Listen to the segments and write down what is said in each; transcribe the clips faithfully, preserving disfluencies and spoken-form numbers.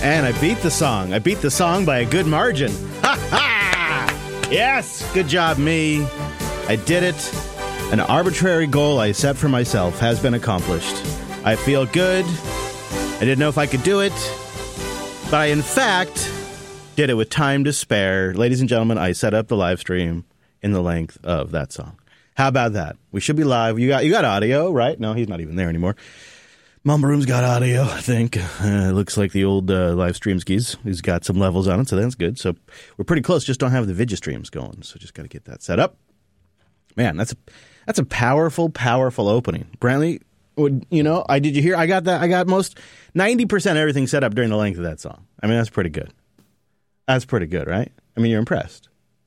And I beat the song. I beat the song by a good margin. Ha ha! Yes! Good job, me. I did it. An arbitrary goal I set for myself has been accomplished. I feel good. I didn't know if I could do it. But I, in fact, did it with time to spare. Ladies and gentlemen, I set up the live stream in the length of that song. How about that? We should be live. You got you got audio, right? No, he's not even there anymore. Mumble Room's got audio, I think. Uh, it looks like the old uh, live stream skis. He's got some levels on it, so that's good. So we're pretty close. Just don't have the video streams going. So just got to get that set up. Man, that's a that's a powerful, powerful opening. Brantley, would you know? I did you hear? I got that. I got most ninety percent of everything set up during the length of that song. I mean, that's pretty good. That's pretty good, right? I mean, you're impressed.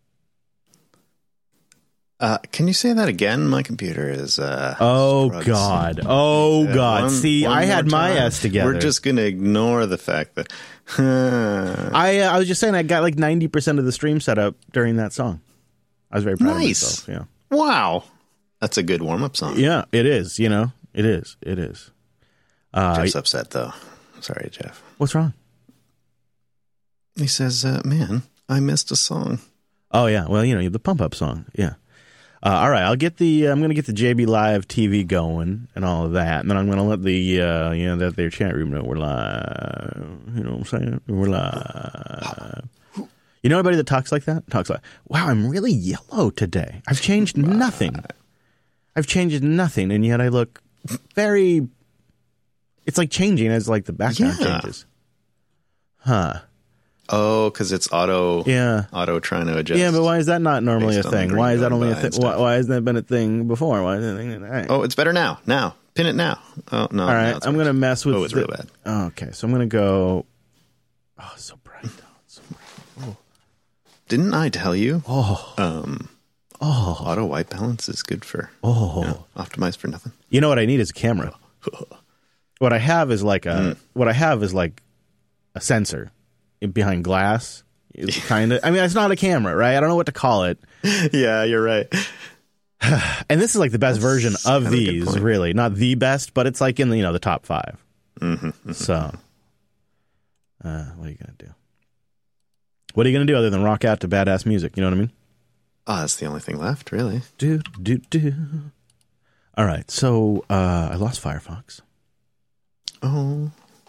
Uh, can you say that again? My computer is. Uh, oh God! Oh God! One, See, one I had my time. S together. We're just going to ignore the fact that. I uh, I was just saying I got like ninety percent of the stream set up during that song. I was very proud nice. of myself. Yeah. Wow, that's a good warm up song. Yeah, it is. You know, it is. It is. Uh, Jeff's upset though. Sorry, Jeff. What's wrong? He says, uh, "Man, I missed a song." Oh yeah. Well, you know, the pump up song. Yeah. Uh, all right, I'll get the. I'm going to get the J B Live T V going and all of that, and then I'm going to let the uh, you know that their chat room know we're live. You know what I'm saying? We're live. You know anybody that talks like that? Talks like, wow, I'm really yellow today. I've changed nothing. I've changed nothing, and yet I look very. It's like changing as like the background yeah. changes. Huh. Oh, because it's auto, yeah, auto trying to adjust. Yeah, but why is that not normally a Based on thing? the Why is that green only a going by thing? and Why, stuff. why hasn't that been a thing before? Why is that a thing? All right. Oh, it's better now. Now, pin it now. Oh no! All right, I'm going to mess with. Oh, it's the, real bad. Oh, okay, so I'm going to go. Oh, it's so bright. Oh, it's so bright. Oh. Didn't I tell you? Oh. Um. Oh. Auto white balance is good for. Oh. You know, optimized for nothing. You know what I need is a camera. What I have is like a. Mm. What I have is like a sensor behind glass. It's kind of. I mean, it's not a camera, right? I don't know what to call it. Yeah, you're right. And this is like the best That's version of these, point. really. Not the best, but it's like in the, you know, the top five. Mm-hmm, mm-hmm. So, uh, what are you going to do? What are you going to do other than rock out to badass music? You know what I mean? Oh, that's the only thing left, really. Do, do, do. All right. So, uh, I lost Firefox. Oh.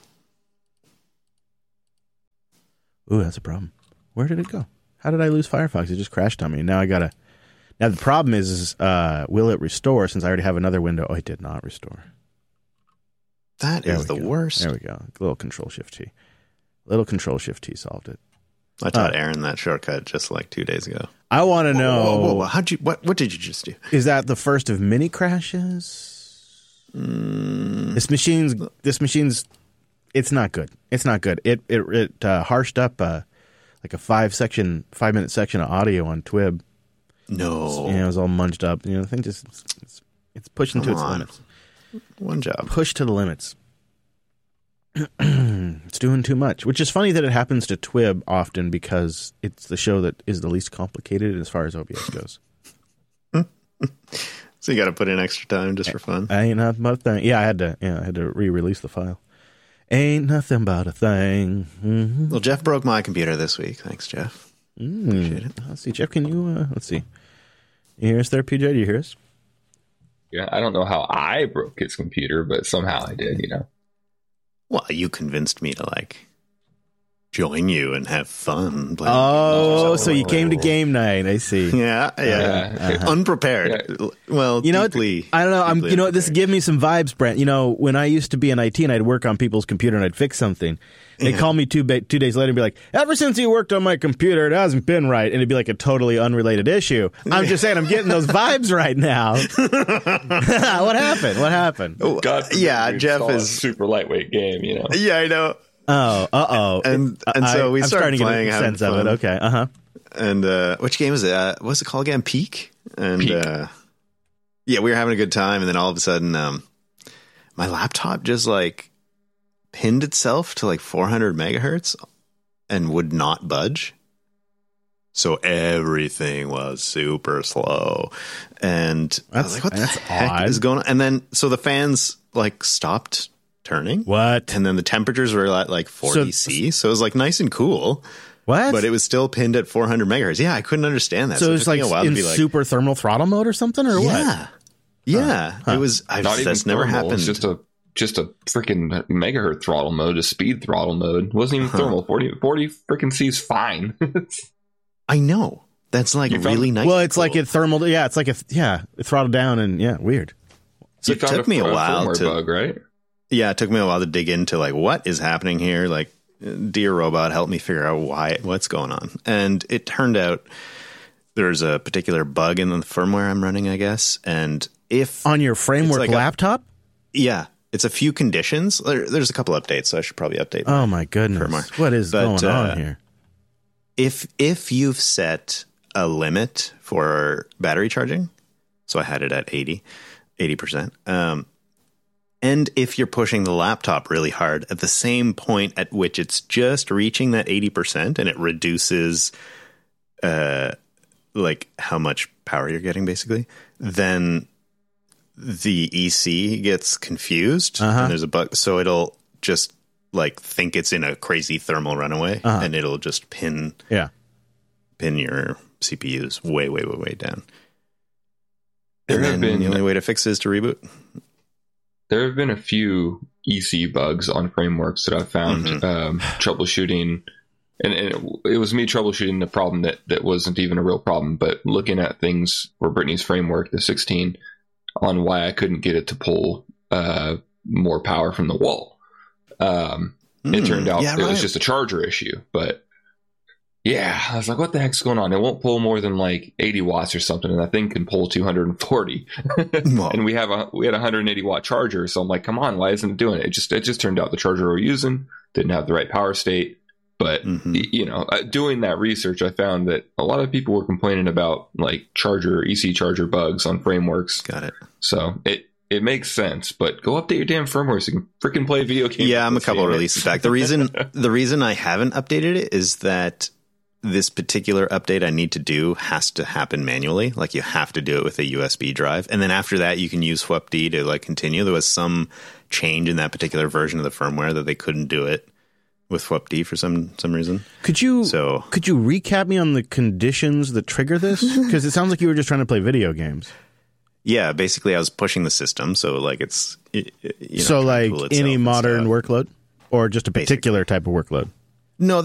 Ooh, that's a problem. Where did it go? How did I lose Firefox? It just crashed on me. Now I got to. Now the problem is, is uh, will it restore since I already have another window? Oh, it did not restore. That there is the go. worst. There we go. A little Control Shift T. Little Control Shift T solved it. I taught uh, Aaron that shortcut just like two days ago. I want to know. Whoa, whoa, whoa. How'd you? What? What did you just do? Is that the first of many crashes? Mm. This machine's. This machine's. It's not good. It's not good. It it it uh, harshed up uh, like a five section, five minute section of audio on Twib. No, yeah, it was all munched up. You know, the thing just it's, it's pushing Come to its on. limits. One job. Push to the limits. It's doing too much, which is funny that it happens to Twib often because it's the show that is the least complicated as far as O B S goes. So you got to put in extra time just for fun. I ain't nothing but a thing. Yeah, I had to. Yeah, I had to re-release the file. Ain't nothing but a thing. Mm-hmm. Well, Jeff broke my computer this week. Thanks, Jeff. Mm. Appreciate it. Let's see, Jeff. Can you? Uh, let's see. You hear us there, P J? Do you hear us? Yeah, I don't know how I broke his computer, but somehow I did. You know. Well, you convinced me to like join you and have fun. Oh, so you came to game night. I see. Yeah, yeah. Uh, uh-huh. Unprepared. Yeah. Well, you know, deeply, I don't know. I'm. You know, this unprepared. give me some vibes, Brent. You know, when I used to be in I T and I'd work on people's computer and I'd fix something, they'd Yeah. call me two ba- two days later and be like, "Ever since you worked on my computer, it hasn't been right," and it'd be like a totally unrelated issue. I'm just saying, I'm getting those vibes right now. What happened? What happened? Oh, God forbid yeah, we Jeff install a is super lightweight game. You know. Yeah, I know. Oh, uh oh. And and so we I'm started starting to playing, get a having sense of fun. it. Okay. Uh huh. And uh, which game is it? Uh, what's it called again? Peak. And Peak. Uh, yeah, we were having a good time, and then all of a sudden, um, my laptop just like pinned itself to like four hundred megahertz and would not budge. So everything was super slow, and I was That's- like, "What the that's heck odd. is going on?" And then so the fans like stopped turning. What? And then the temperatures were at like forty So- C, so it was like nice and cool. What? But it was still pinned at four hundred megahertz. Yeah, I couldn't understand that. so So, it it was took like me a while in to be like, super thermal throttle mode or something, or what? yeah, yeah. It was. I've, Not even that's never thermal. happened. It's just a just a freaking megahertz throttle mode, a speed throttle mode. It wasn't even Huh. thermal. forty, forty freaking C is fine. I know. That's like You found- really nice. Well, and it's like cool. it thermal. Yeah, it's like a yeah, it throttled down and yeah, weird. So You it found took me a while firmware to. bug, right? Yeah, it took me a while to dig into like what is happening here. Like, dear robot, help me figure out why what's going on. And it turned out there's a particular bug in the firmware I'm running, I guess. And if On your framework like a- laptop? yeah, it's a few conditions. There, there's a couple updates, so I should probably update. Oh my goodness. Firmware. What is But, going on uh, here? if if you've set a limit for battery charging, so I had it at eighty percent, um, and if you're pushing the laptop really hard at the same point at which it's just reaching that eighty percent, and it reduces uh like how much power you're getting basically, then the E C gets confused Uh-huh. and there's a bug, so it'll just like think it's in a crazy thermal runaway, Uh-huh. and it'll just pin Yeah. pin your C P Us way, way, way, way down. There And have then been- the only way to fix it is to reboot. There have been a few E C bugs on frameworks that I've found Mhm. um, troubleshooting, and, and it, it was me troubleshooting the problem that, that wasn't even a real problem, but looking at things for Brittany's framework, the sixteen, on why I couldn't get it to pull uh, more power from the wall. Um, it Mm, turned out yeah, it was right. just a charger issue, but yeah, I was like, what the heck's going on? It won't pull more than like eighty watts or something, and that thing can pull two hundred forty. Whoa. And we have a we had a one hundred eighty watt charger, so I'm like, come on, why isn't it doing it? It just it just turned out the charger we're using didn't have the right power state. But Mhm. y- you know, uh, doing that research, I found that a lot of people were complaining about like charger E C charger bugs on frameworks. Got it. So it it makes sense, but go update your damn firmware so you can freaking play video games. Yeah, I'm a with couple it. releases back. The reason the reason I haven't updated it is that this particular update I need to do has to happen manually. Like you have to do it with a U S B drive, and then after that you can use fwupd to like continue. There was some change in that particular version of the firmware that they couldn't do it with fwupd for some some reason. Could you So could you recap me on the conditions that trigger this? Because it sounds like you were just trying to play video games. yeah, basically I was pushing the system, so like it's it, it, you know, so trying to like cool itself any and modern stuff. workload, or just a Basically. particular type of workload. No,